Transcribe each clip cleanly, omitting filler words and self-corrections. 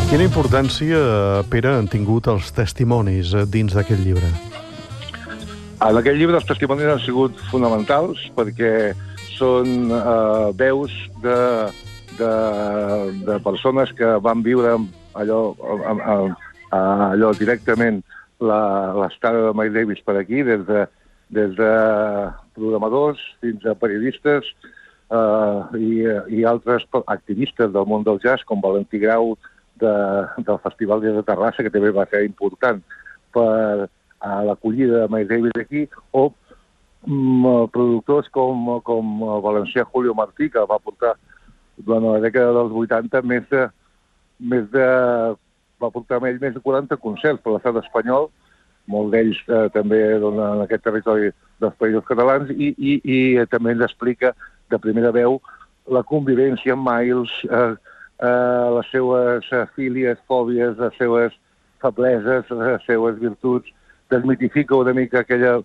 Quina importància, Pere, han tingut els testimonis dins d'aquest llibre? En aquest llibre els testimonis han sigut fonamentals perquè són veus de persones que van viure allò directament l'estada de Miles Davis per aquí, des de programadors fins a periodistes i altres activistes del món del jazz, com Valentí Grau del Festival de Terrassa, que també va ser important per a l'acollida de Miles Davis aquí, o productors com el valencià Julio Martí, que va portar durant la dècada dels 80 va portar amb ell més de 40 concerts per l'estat espanyol, molts d'ells també en aquest territori dels països catalans, i també ens explica de primera veu la convivència amb Miles, les seues fílies, fòbies, les seues febleses, les seues virtuts, desmitifica una mica aquella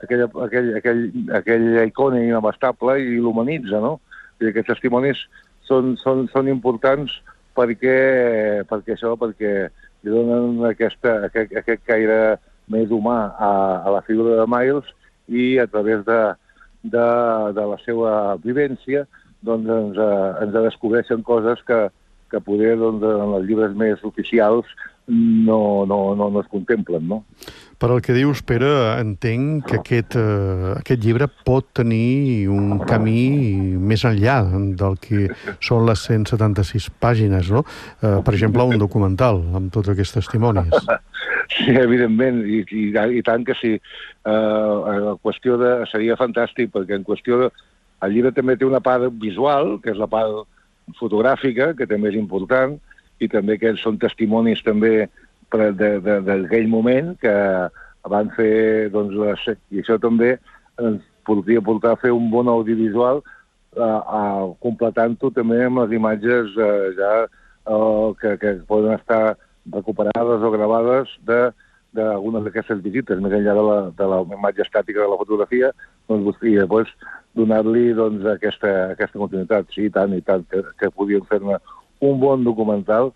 icona inabastable i l'humanitza, no? I aquests testimonis són importants perquè li donen aquest caire més humà a la figura de Miles, i a través de la seva vivència doncs ens descobreixen coses que poder en els llibres més oficials no es contemplen, no? Per al que dius, Pere, entenc que aquest llibre pot tenir un camí més enllà del que són les 176 pàgines, no? Per exemple, un documental amb tots aquests testimonis. Sí, evidentment, i tant que sí. La qüestió seria fantàstic, perquè en qüestió el llibre també té una part visual, que és la part fotogràfica, que també és important, i també que són testimonis també d'aquell moment que van fer, i això també ens podria portar a fer un bon audiovisual, completant-ho també amb les imatges que poden estar recuperades o gravades d'algunes d'aquestes visites, més enllà de la imatge estàtica de la fotografia, i llavors donar-li aquesta continuïtat. Sí, i tant, que podien fer-ne un bon documental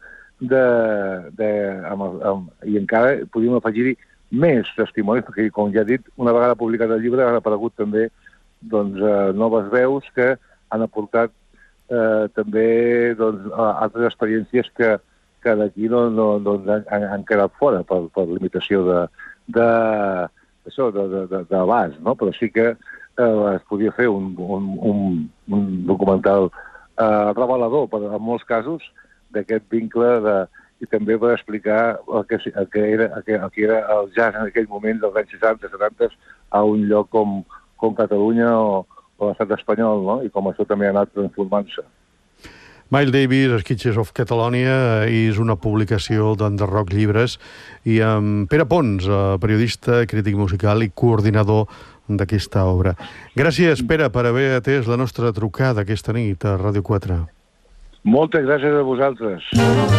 i encara podríem afegir-hi més testimonis, perquè, com ja he dit, una vegada publicat el llibre han aparegut també noves veus que han aportat també altres experiències que d'aquí han quedat fora per limitació d'abast, no? Però sí que es podia fer un documental revelador, en molts casos, d'aquest vincle i també per explicar el que era el jazz en aquell moment dels anys 60, 70, a un lloc com Catalunya o l'estat espanyol, no? I com això també ha anat transformant-se. Miles Davis, Sketches of Catalonia, és una publicació d'Enderroc Llibres, i amb Pere Pons, periodista, crític musical i coordinador d'aquesta obra. Gràcies, Pere, per haver atès la nostra trucada aquesta nit a Ràdio 4. Moltes gràcies a vosaltres.